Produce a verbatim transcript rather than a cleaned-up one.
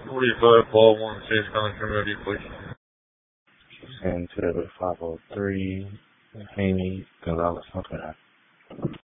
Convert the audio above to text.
forty-five, ball one, six, connection ready, please. And to five oh three, Haney, Gonzalez, okay.